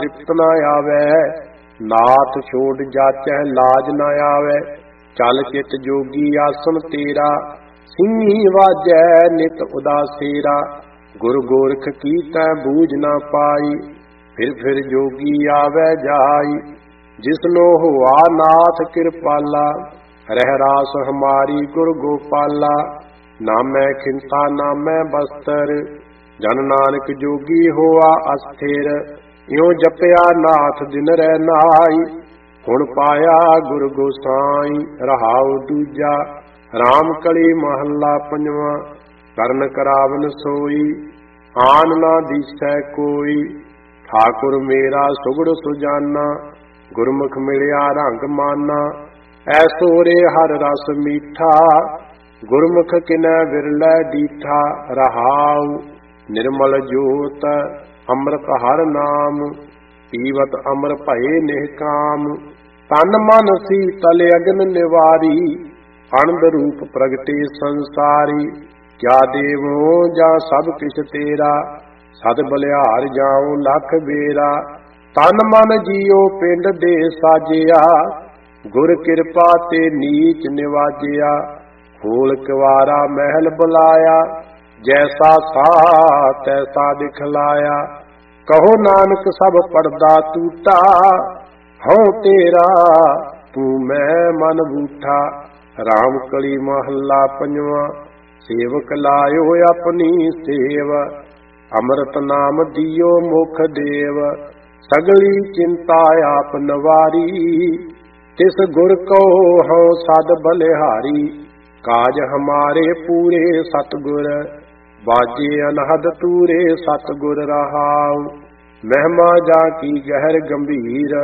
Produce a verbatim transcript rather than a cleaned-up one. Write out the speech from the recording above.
ਤ੍ਰਿਪਤ ਨਾ ਆਵੈ, ਨਾਥ ਛੋੜ ਜਾਚੈ ਲਾਜ ਨਾ ਆਵੈ। ਚਲ ਚਿਤ ਜੋਗੀ ਆਸਣ ਤੇਰਾ, ਸਿੰਘੀ ਵਾਜੈ ਨਿਤ ਉਦਾਸੇਰਾ। ਗੁਰ ਗੋਰਖ ਕੀਤੈ ਬੂਝ ਨਾ ਪਾਈ, ਫਿਰ ਫਿਰ ਜੋਗੀ ਆਵੈ ਜਾਈ। ਜਿਸਨੋ ਹੋਆ ਨਾਥ ਕਿਰਪਾਲਾ, ਰਹਿ ਰਾਸ ਹਮਾਰੀ ਗੁਰ ਗੋਪਾਲਾ। ਨਾਮੈ ਖਿੰਤਾ ਨਾਮੈ ਬਸਤਰ, ਜਨ ਨਾਨਕ ਜੋਗੀ ਹੋਆ ਅਸਥਿਰ। ਇਉ ਜਪਿਆ ਨਾਥ ਦਿਨ ਰਹਿ ਨਾਈ, ਹੁਣ ਪਾਇਆ ਗੁਰ ਗੋਸਾਈ। ਰਹਾਉ ਦੂਜਾ ਰਾਮ ਕਲੀ ਮਹੱਲਾ ਪੰਜਵਾਂ। ਕਰਨ ਕਰਾਵਨ ਸੋਈ, ਆਨ ਨਾ ਦੀਸੈ ਕੋਈ। ਠਾਕੁਰ ਮੇਰਾ ਸੁਗੜ ਸੁਜਾਨਾ, ਗੁਰਮੁਖ ਮਿਲਿਆ ਰੰਗ ਮਾਨਾ। ਐਸੋ ਰੇ ਹਰ ਰਸ ਮੀਠਾ, ਗੁਰਮੁਖ ਕਿਨੈ ਵਿਰਲੇ ਡੀਠਾ। ਰਹਾਉ ਨਿਰਮਲ ਜੋਤ ਅੰਮ੍ਰਿਤ ਹਰ ਨਾਮ, ਪੀਵਤ ਅਮਰ ਭਏ ਨਿਹਕਾਮ। ਤਨ ਮਨ ਸੀਤਲ ਅਗਨ ਨਿਵਾਰੀ, ਅਨੰਦ ਰੂਪ ਪ੍ਰਗਟੇ ਸੰਸਾਰੀ। ਕਿਆ ਦੇਵੋ ਜਾਂ ਸਭ ਕਿਛ ਤੇਰਾ, ਸਦ ਬਲਿਹਾਰ ਜਾਉ ਲਖ ਬੇਰਾ। ਤਨ ਮਨ ਜੀਉ ਪਿੰਡ ਦੇ ਸਾਜਿਆ, ਗੁਰ ਕਿਰਪਾ ਤੇ ਨੀਚ ਨਿਵਾਜਿਆ। ਖੋਲ ਕਿਵਾਰਾ ਮਹਿਲ ਬੁਲਾਇਆ, ਜੈਸਾ ਸਾ ਤੈਸਾ ਦਿਖਲਾਇਆ। ਕਹੋ ਨਾਨਕ ਸਭ ਪੜਦਾ ਟੂਟਾ, ਹਉ ਤੇਰਾ ਤੂੰ ਮੈਂ ਮਨ ਬੂਠਾ। ਰਾਮ ਕਲੀ ਮਹੱਲਾ ਪੰਜਵਾਂ। ਸੇਵਕ ਲਾਇਓ ਆਪਣੀ ਸੇਵ, ਅੰਮ੍ਰਿਤ ਨਾਮ ਦਿਓ ਮੁਖ ਦੇਵ। ਸਗਲੀ ਚਿੰਤਾ ਆਪ ਨਵਾਰੀ, ਤਿਸ ਗੁਰ ਕੋ ਹਉ ਸਦ ਬਲਿਹਾਰੀ। ਕਾਜ ਹਮਾਰੇ ਪੂਰੇ ਸਤਿਗੁਰ, ਬਾਜੇ ਅਨਹਦ ਤੂਰੇ ਸਤਿਗੁਰ। ਰਹਾਉ ਮਹਿਮਾ ਜਾ ਕੀ ਗਹਿਰ ਗੰਭੀਰ,